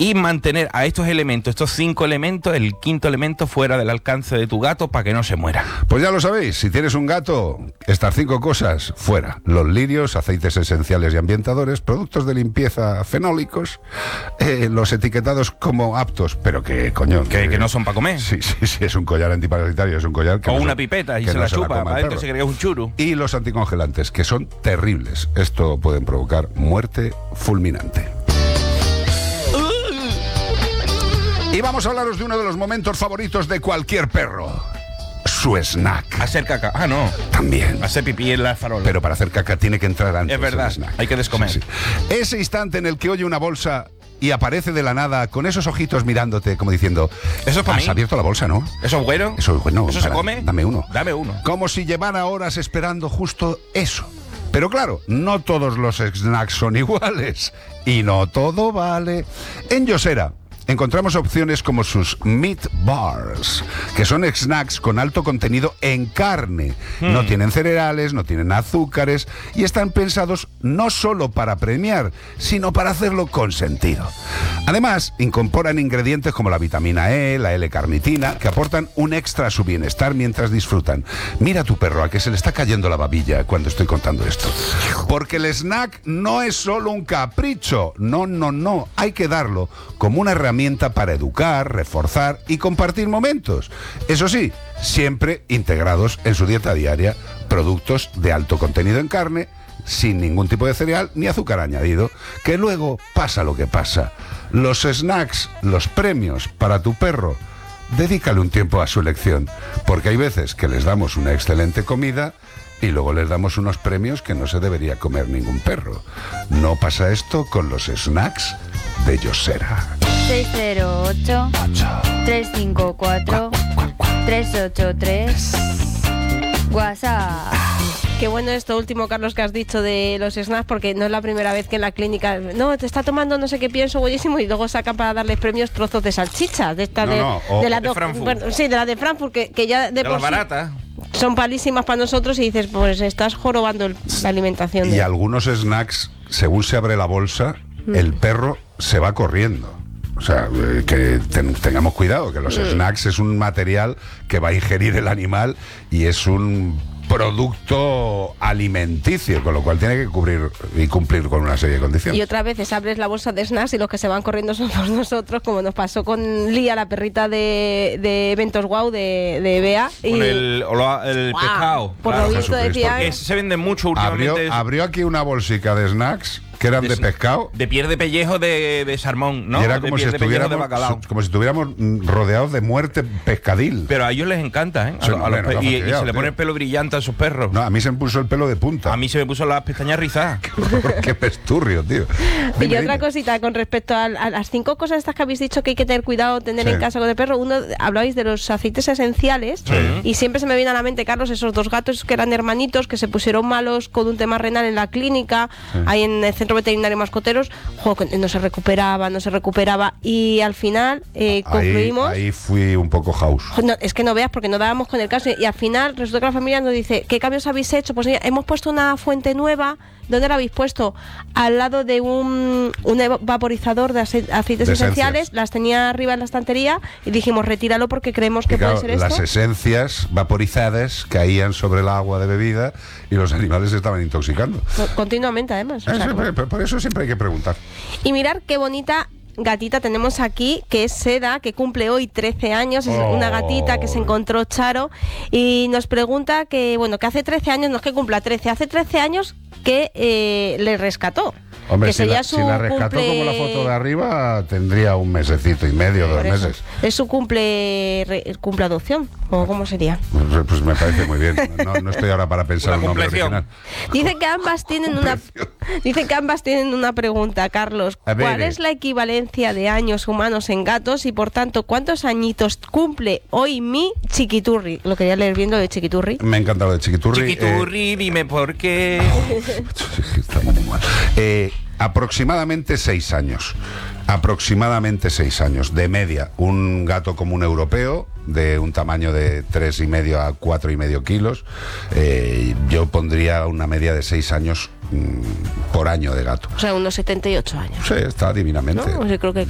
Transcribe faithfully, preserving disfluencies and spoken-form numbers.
y mantener a estos elementos, estos cinco elementos, el quinto elemento fuera del alcance de tu gato para que no se muera. Pues ya lo sabéis, si tienes un gato, estas cinco cosas fuera. Los lirios, aceites esenciales y ambientadores, productos de limpieza fenólicos, eh, los etiquetados como aptos, pero que, coño... Que, que, que no son para comer. Sí, sí, sí, es un collar antiparasitario, es un collar que... O no una se, pipeta y se se no la se chupa, coma para el adentro perro. se cree que es un churu. Y los anticongelantes, que son terribles. Esto pueden provocar muerte fulminante. Y vamos a hablaros de uno de los momentos favoritos de cualquier perro. Su snack. Hacer caca. Ah, no. También. Hacer pipí en la farola. Pero para hacer caca tiene que entrar antes. Es verdad, el snack. hay que descomer. Sí, sí. Ese instante en el que oye una bolsa y aparece de la nada con esos ojitos mirándote como diciendo... Eso es para ¿Has mí? abierto la bolsa, no? ¿Eso es bueno? Eso es bueno. ¿Eso se para- come? Dame uno. Dame uno. Como si llevara horas esperando justo eso. Pero claro, no todos los snacks son iguales. Y no todo vale. En Yosera encontramos opciones como sus Meat Bars, que son snacks con alto contenido en carne. Mm. No tienen cereales, no tienen azúcares y están pensados no solo para premiar, sino para hacerlo con sentido. Además, incorporan ingredientes como la vitamina E, la L-carnitina, que aportan un extra a su bienestar mientras disfrutan. Mira a tu perro, a que se le está cayendo la babilla cuando estoy contando esto. Porque el snack no es solo un capricho. No, no, no. Hay que darlo como una herramienta para educar, reforzar y compartir momentos. Eso sí, siempre integrados en su dieta diaria, productos de alto contenido en carne, sin ningún tipo de cereal ni azúcar añadido, que luego pasa lo que pasa. Los snacks, los premios para tu perro, dedícale un tiempo a su elección, porque hay veces que les damos una excelente comida y luego les damos unos premios que no se debería comer ningún perro. No pasa esto con los snacks de Yosera. seis cero ocho, tres cinco cuatro, tres ocho tres. WhatsApp. Qué bueno esto último, Carlos, que has dicho de los snacks, porque no es la primera vez que en la clínica, no, te está tomando no sé qué pienso buenísimo, y luego sacan para darles premios trozos de salchicha, de esta No, de, no, o- de la de do- Frankfurt. bueno, sí, de la de Frankfurt, que, que ya de, De por las sí baratas. son palísimas para nosotros, y dices, pues estás jorobando el- la alimentación. Y de- algunos snacks, según se abre la bolsa, mm. el perro se va corriendo. O sea, eh, que ten- tengamos cuidado, que los mm. snacks es un material que va a ingerir el animal y es un producto alimenticio, con lo cual tiene que cubrir y cumplir con una serie de condiciones. Y otras veces abres la bolsa de snacks y los que se van corriendo somos nosotros, como nos pasó con Lía, la perrita de, de Eventos Wow, de, de Bea. Con y, el, o lo- el ¡guau! pescado. Por claro. lo visto Jesucristo. decían... Porque se vende mucho últimamente. Abrió, abrió aquí una bolsica de snacks que eran de, de pescado. De piel de pellejo de, de salmón, ¿no? Y era de como si, piel de pellejo de estuviéramos, bacalao. como si estuviéramos mm, rodeados de muerte pescadil. Pero a ellos les encanta, ¿eh? A Sí, los- a no, los no, pe- no, y, y fastidiado, se le tío. pone el pelo brillante a sus perros. No, a mí se me puso el pelo de punta. A mí se me puso las pestañas rizadas. Qué pesturrio, tío. Y Dime, otra dime. cosita con respecto a, a las cinco cosas estas que habéis dicho que hay que tener cuidado tener Sí. en casa con el perro. Uno, hablabais de los aceites esenciales, Sí. y siempre se me viene a la mente, Carlos, esos dos gatos que eran hermanitos, que se pusieron malos con un tema renal en la clínica, Sí. ahí en el centro veterinario Mascoteros. Jo, que no se recuperaba, no se recuperaba, y al final eh, concluimos... Ahí, ahí fui un poco house. Jo, no, es que no veas, porque no dábamos con el caso, y al final resulta que la familia nos dice, ¿qué cambios habéis hecho? Pues mira, hemos puesto una fuente nueva. ¿Dónde la habéis puesto? Al lado de un, un vaporizador de ace- aceites De esenciales. esencias. Las tenía arriba en la estantería y dijimos, retíralo porque creemos que Y claro, puede ser esto. las esencias vaporizadas caían sobre el agua de bebida y los animales se estaban intoxicando. Co- Continuamente, además. o Eh, sea, sí, como- por, por eso siempre hay que preguntar. Y mirar qué bonita gatita tenemos aquí, que es Seda, que cumple hoy trece años. Es Oh. una gatita que se encontró Charo y nos pregunta que, bueno, que hace trece años, no es que cumpla trece, hace trece años que eh, le rescató. Hombre, que si sería la, su si la rescató cumple- como la foto de arriba, tendría un mesecito y medio, dos Por eso. meses. Es su cumple re- cumple adopción, o cómo sería. Pues, pues me parece muy bien. No, no estoy ahora para pensar Una un nombre compleción. original. Dicen que ambas tienen una dicen que ambas tienen una pregunta, Carlos. A ver, ¿Cuál eh. es la equivalencia de años humanos en gatos y por tanto cuántos añitos cumple hoy mi chiquiturri? Lo quería leer viendo de chiquiturri. Me encanta lo de Chiquiturri. eh, Chiquiturri, dime por qué. Estamos muy mal. Eh, aproximadamente seis años. Aproximadamente seis años. De media, un gato común europeo de un tamaño de tres y medio a cuatro y medio kilos. Eh, yo pondría una media de seis años mm, por año de gato. O sea, unos setenta y ocho años. Sí, está divinamente. ¿No? Yo creo que